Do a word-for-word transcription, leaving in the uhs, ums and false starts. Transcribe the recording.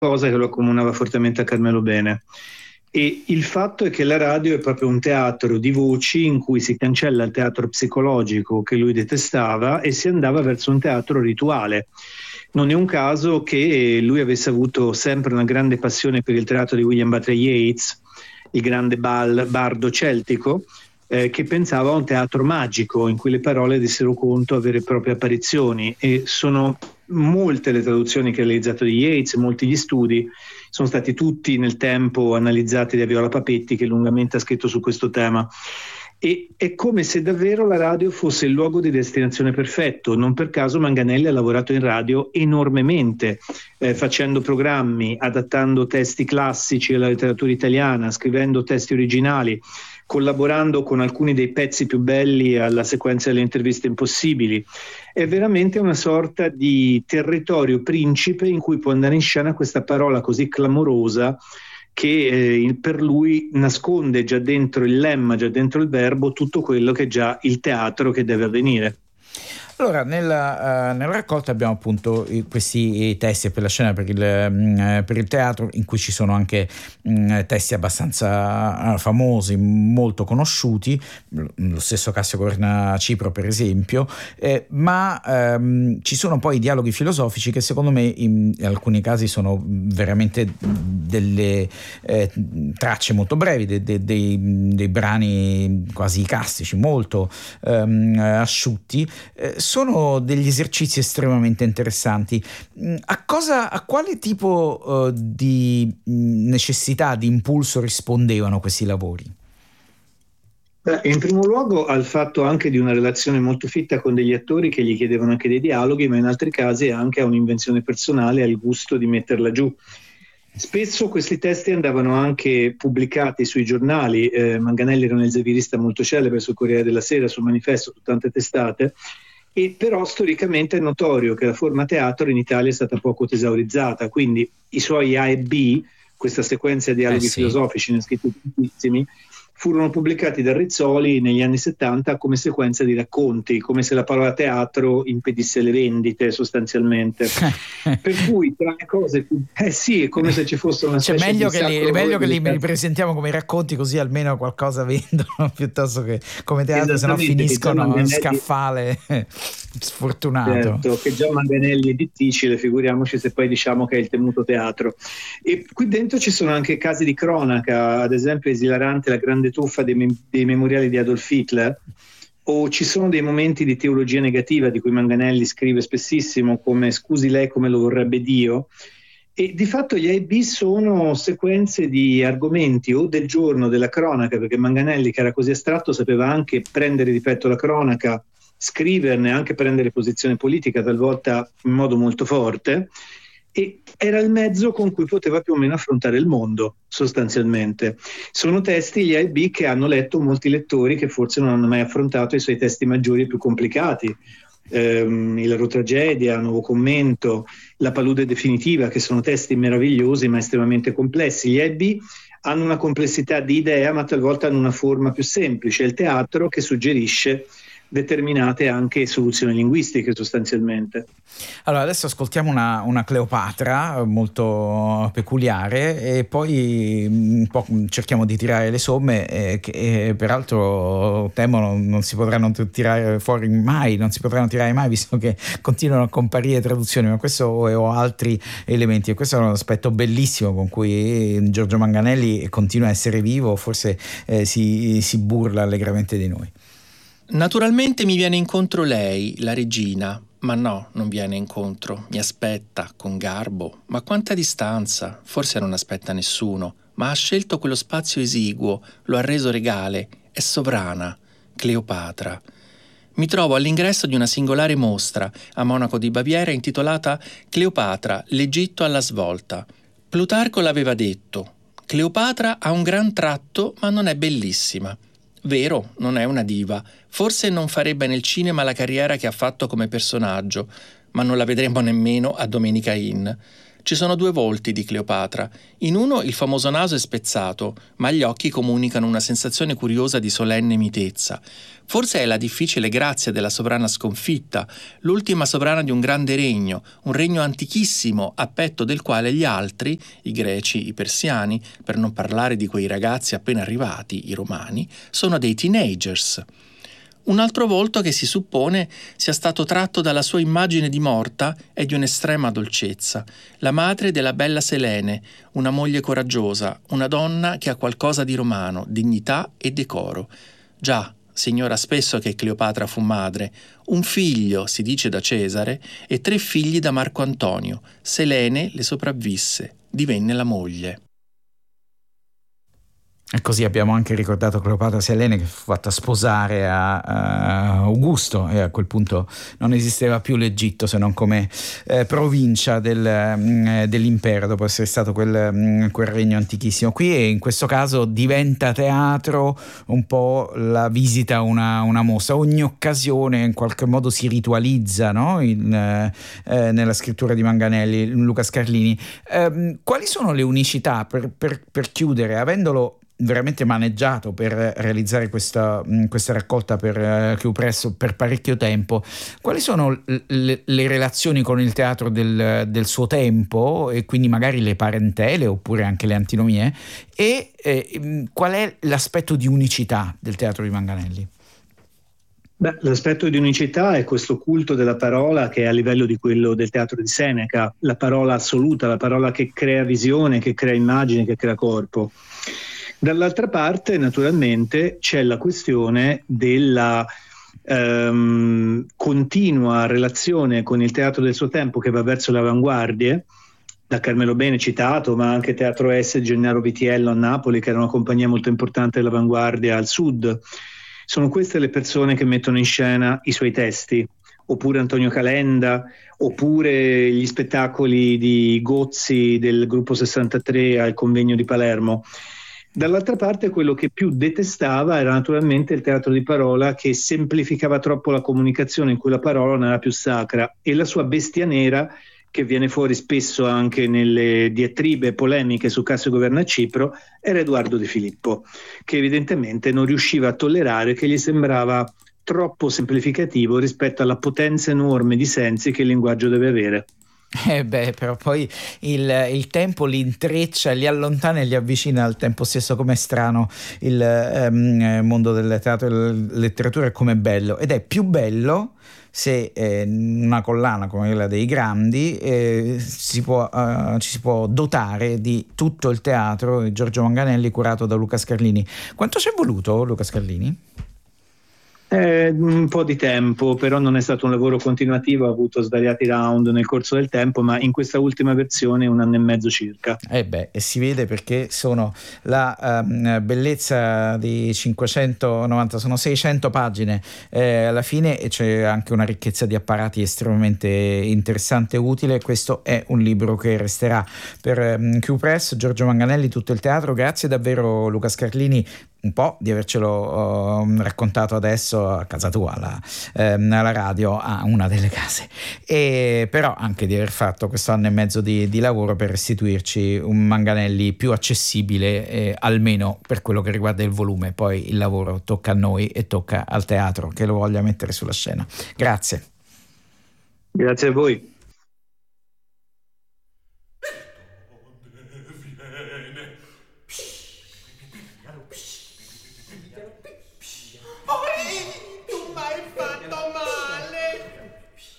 cosa che lo accomunava fortemente a Carmelo Bene. E il fatto è che la radio è proprio un teatro di voci in cui si cancella il teatro psicologico che lui detestava e si andava verso un teatro rituale. Non è un caso che lui avesse avuto sempre una grande passione per il teatro di William Butler Yeats, il grande bal, bardo celtico, eh, che pensava a un teatro magico in cui le parole dessero conto a vere e proprie apparizioni, e sono molte le traduzioni che ha realizzato di Yeats, molti gli studi, sono stati tutti nel tempo analizzati da Viola Papetti, che lungamente ha scritto su questo tema. E è come se davvero la radio fosse il luogo di destinazione perfetto. Non per caso Manganelli ha lavorato in radio enormemente, eh, facendo programmi, adattando testi classici alla letteratura italiana, scrivendo testi originali, collaborando con alcuni dei pezzi più belli alla sequenza delle interviste impossibili. È veramente una sorta di territorio principe in cui può andare in scena questa parola così clamorosa che eh, per lui nasconde già dentro il lemma, già dentro il verbo, tutto quello che è già il teatro che deve avvenire. Allora, nella, uh, nella raccolta abbiamo appunto i, questi testi per la scena, per il, uh, per il teatro, in cui ci sono anche um, testi abbastanza uh, famosi, molto conosciuti, lo stesso Cassio Corna Cipro per esempio, eh, ma um, ci sono poi dialoghi filosofici che secondo me in, in alcuni casi sono veramente delle eh, tracce molto brevi, de, de, dei, dei brani quasi castici, molto um, asciutti. Eh, sono degli esercizi estremamente interessanti. A cosa, a quale tipo uh, di necessità, di impulso rispondevano questi lavori? In primo luogo al fatto anche di una relazione molto fitta con degli attori che gli chiedevano anche dei dialoghi, ma in altri casi anche a un'invenzione personale, al gusto di metterla giù. Spesso questi testi andavano anche pubblicati sui giornali. eh, Manganelli era un elsevirista molto celebre sul Corriere della Sera, sul Manifesto, su tante testate. E però storicamente è notorio che la forma teatro in Italia è stata poco tesaurizzata, quindi i suoi A e B, questa sequenza di dialoghi eh sì. filosofici, ne ha scritti tantissimi, furono pubblicati da Rizzoli negli anni settanta come sequenza di racconti, come se la parola teatro impedisse le vendite sostanzialmente. Per cui tra le cose più... eh sì, è come se ci fosse una cioè, specie meglio di che li, sacro meglio che li di... ripresentiamo come racconti, così almeno qualcosa vendono, piuttosto che come teatro, se no Esattamente, finiscono in Manganelli... scaffale sfortunato. Certo, che già Manganelli è difficile, figuriamoci se poi diciamo che è il temuto teatro. E qui dentro ci sono anche casi di cronaca, ad esempio è esilarante la grande tuffa dei, mem- dei memoriali di Adolf Hitler, o ci sono dei momenti di teologia negativa di cui Manganelli scrive spessissimo, come "Scusi lei come lo vorrebbe Dio", e di fatto gli A e B sono sequenze di argomenti o del giorno, della cronaca, perché Manganelli, che era così astratto, sapeva anche prendere di petto la cronaca, scriverne, anche prendere posizione politica, talvolta in modo molto forte, e era il mezzo con cui poteva più o meno affrontare il mondo, sostanzialmente. Sono testi, gli A e B, che hanno letto molti lettori che forse non hanno mai affrontato i suoi testi maggiori e più complicati. Ehm, il Loro Tragedia, Nuovo Commento, La Palude Definitiva, che sono testi meravigliosi ma estremamente complessi. Gli A e B hanno una complessità di idea, ma talvolta hanno una forma più semplice, il teatro che suggerisce determinate anche soluzioni linguistiche sostanzialmente. Allora adesso ascoltiamo una, una Cleopatra molto peculiare e poi un po' cerchiamo di tirare le somme eh, che eh, peraltro temo non, non si potranno tirare fuori mai, non si potranno tirare mai, visto che continuano a comparire traduzioni, ma questo o altri elementi, e questo è un aspetto bellissimo con cui Giorgio Manganelli continua a essere vivo, forse eh, si, si burla allegramente di noi. Naturalmente mi viene incontro lei, la regina, ma no, non viene incontro, mi aspetta con garbo, ma quanta distanza, forse non aspetta nessuno, ma ha scelto quello spazio esiguo, lo ha reso regale, è sovrana, Cleopatra. Mi trovo all'ingresso di una singolare mostra a Monaco di Baviera intitolata Cleopatra, l'Egitto alla svolta. Plutarco l'aveva detto, Cleopatra ha un gran tratto ma non è bellissima. Vero, non è una diva, forse non farebbe nel cinema la carriera che ha fatto come personaggio, ma non la vedremo nemmeno a Domenica Inn. Ci sono due volti di Cleopatra. In uno il famoso naso è spezzato, ma gli occhi comunicano una sensazione curiosa di solenne mitezza. Forse è la difficile grazia della sovrana sconfitta, l'ultima sovrana di un grande regno, un regno antichissimo a petto del quale gli altri, i greci, i persiani, per non parlare di quei ragazzi appena arrivati, i romani, sono dei teenagers. Un altro volto che si suppone sia stato tratto dalla sua immagine di morta è di un'estrema dolcezza, la madre della bella Selene, una moglie coraggiosa, una donna che ha qualcosa di romano, dignità e decoro. Già, si ignora spesso che Cleopatra fu madre, un figlio, si dice da Cesare, e tre figli da Marco Antonio. Selene le sopravvisse, divenne la moglie. E così abbiamo anche ricordato Cleopatra Selene, che fu fatta sposare a, a Augusto, e a quel punto non esisteva più l'Egitto se non come eh, provincia del, eh, dell'impero, dopo essere stato quel, quel regno antichissimo. Qui e in questo caso diventa teatro un po' la visita a una, una mostra. Ogni occasione in qualche modo si ritualizza, no? in, eh, nella scrittura di Manganelli, Luca Scarlini. Eh, quali sono le unicità per, per, per chiudere, avendolo veramente maneggiato per realizzare questa, questa raccolta per uh, Q Press per parecchio tempo, quali sono le, le relazioni con il teatro del, del suo tempo, e quindi magari le parentele oppure anche le antinomie, e eh, qual è l'aspetto di unicità del teatro di Manganelli? Beh, l'aspetto di unicità è questo culto della parola che è a livello di quello del teatro di Seneca, la parola assoluta, la parola che crea visione, che crea immagine, che crea corpo. Dall'altra parte, naturalmente, c'è la questione della ehm, continua relazione con il teatro del suo tempo, che va verso le avanguardie, da Carmelo Bene citato, ma anche Teatro S di Gennaro Vitiello a Napoli, che era una compagnia molto importante dell'avanguardia al sud. Sono queste le persone che mettono in scena i suoi testi, oppure Antonio Calenda, oppure gli spettacoli di Gozzi del gruppo sessantatré al convegno di Palermo. Dall'altra parte quello che più detestava era naturalmente il teatro di parola, che semplificava troppo la comunicazione, in cui la parola non era più sacra, e la sua bestia nera, che viene fuori spesso anche nelle diatribe polemiche su Cassio governa a Cipro, era Edoardo De Filippo, che evidentemente non riusciva a tollerare, che gli sembrava troppo semplificativo rispetto alla potenza enorme di sensi che il linguaggio deve avere. Eh beh, però poi il, il tempo li intreccia, li allontana e li avvicina al tempo stesso. Com'è strano il ehm, mondo del teatro e della letteratura, e com'è bello. Ed è più bello se eh, in una collana come quella dei grandi eh, si può, uh, ci si può dotare di tutto il teatro di Giorgio Manganelli, curato da Luca Scarlini. Quanto ci è voluto, Luca Scarlini? Eh, un po' di tempo, però non è stato un lavoro continuativo, ha avuto svariati round nel corso del tempo, ma in questa ultima versione un anno e mezzo circa. Eh beh, e si vede, perché sono la um, bellezza di cinquecentonovanta, sono seicento pagine eh, alla fine, e c'è anche una ricchezza di apparati estremamente interessante e utile. Questo è un libro che resterà per um, Q Press. Giorgio Manganelli, tutto il teatro. Grazie davvero, Luca Scarlini, un po' di avercelo uh, raccontato adesso a casa tua, alla, ehm, alla radio, a una delle case, e però anche di aver fatto questo anno e mezzo di, di lavoro per restituirci un Manganelli più accessibile, eh, almeno per quello che riguarda il volume. Poi il lavoro tocca a noi e tocca al teatro che lo voglia mettere sulla scena. Grazie. Grazie a voi.